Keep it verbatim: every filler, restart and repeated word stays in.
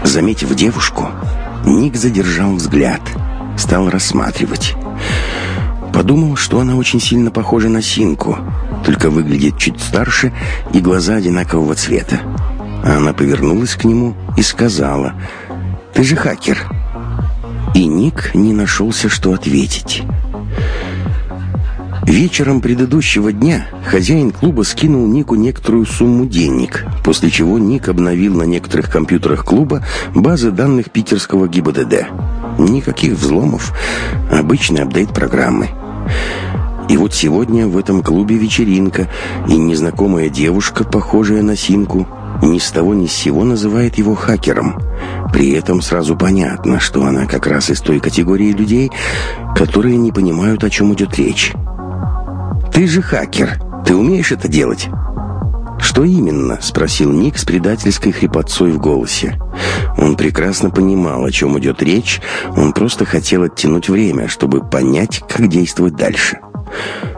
Заметив девушку, Ник задержал взгляд, стал рассматривать. Подумал, что она очень сильно похожа на Синку, только выглядит чуть старше и глаза одинакового цвета. А она повернулась к нему и сказала: «Ты же хакер». И Ник не нашелся, что ответить. Вечером предыдущего дня хозяин клуба скинул Нику некоторую сумму денег, после чего Ник обновил на некоторых компьютерах клуба базы данных питерского ГИБДД. Никаких взломов, обычный апдейт программы. И вот сегодня в этом клубе вечеринка, и незнакомая девушка, похожая на Синку, ни с того ни с сего называет его хакером. При этом сразу понятно, что она как раз из той категории людей, которые не понимают, о чем идет речь. «Ты же хакер, ты умеешь это делать?» «Что именно?» — спросил Ник с предательской хрипотцой в голосе. Он прекрасно понимал, о чем идет речь, он просто хотел оттянуть время, чтобы понять, как действовать дальше.